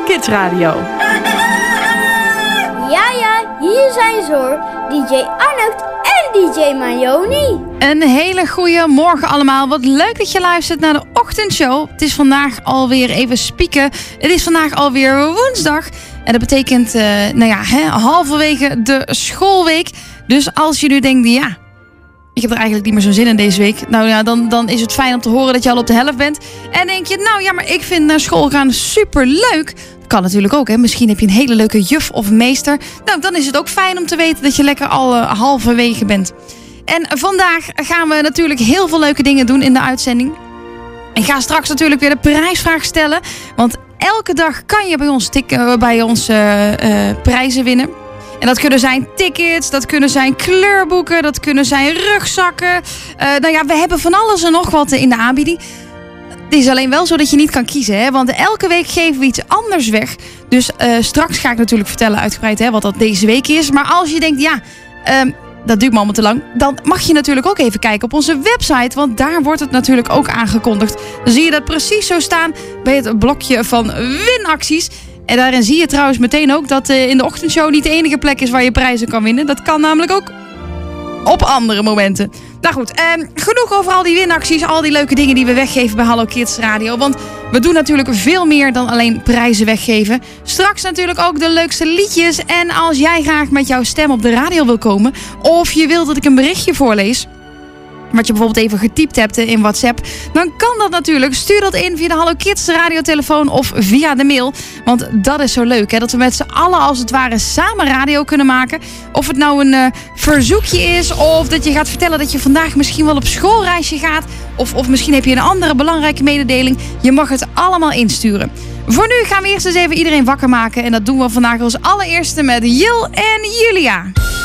Kids Radio. Ja, hier zijn ze hoor. DJ Arnold en DJ Marioni. Een hele goede morgen allemaal. Wat leuk dat je luistert naar de ochtendshow. Het is vandaag alweer even spieken. Het is vandaag alweer woensdag. En dat betekent, halverwege de schoolweek. Dus als je nu denkt, ja, ik heb er eigenlijk niet meer zo'n zin in deze week. Nou ja, dan is het fijn om te horen dat je al op de helft bent. En denk je, nou ja, maar ik vind naar school gaan superleuk. Kan natuurlijk ook, hè. Misschien heb je een hele leuke juf of meester. Nou, dan is het ook fijn om te weten dat je lekker al halverwege bent. En vandaag gaan we natuurlijk heel veel leuke dingen doen in de uitzending. Ik ga straks natuurlijk weer de prijsvraag stellen. Want elke dag kan je bij ons prijzen winnen. En dat kunnen zijn tickets, dat kunnen zijn kleurboeken, dat kunnen zijn rugzakken. We hebben van alles en nog wat in de aanbieding. Het is alleen wel zo dat je niet kan kiezen, hè? Want elke week geven we iets anders weg. Dus straks ga ik natuurlijk vertellen uitgebreid wat dat deze week is. Maar als je denkt, dat duurt me allemaal te lang, dan mag je natuurlijk ook even kijken op onze website. Want daar wordt het natuurlijk ook aangekondigd. Dan zie je dat precies zo staan bij het blokje van winacties. En daarin zie je trouwens meteen ook dat in de ochtendshow niet de enige plek is waar je prijzen kan winnen. Dat kan namelijk ook op andere momenten. Nou goed, genoeg over al die winacties, al die leuke dingen die we weggeven bij Hallo Kids Radio. Want we doen natuurlijk veel meer dan alleen prijzen weggeven. Straks natuurlijk ook de leukste liedjes. En als jij graag met jouw stem op de radio wil komen, of je wilt dat ik een berichtje voorlees, wat je bijvoorbeeld even getypt hebt in WhatsApp, dan kan dat natuurlijk. Stuur dat in via de Hallo Kids radiotelefoon of via de mail. Want dat is zo leuk, hè? Dat we met z'n allen als het ware samen radio kunnen maken. Of het nou een verzoekje is, of dat je gaat vertellen dat je vandaag misschien wel op schoolreisje gaat. Of misschien heb je een andere belangrijke mededeling. Je mag het allemaal insturen. Voor nu gaan we eerst eens even iedereen wakker maken. En dat doen we vandaag als allereerste met Jil en Julia.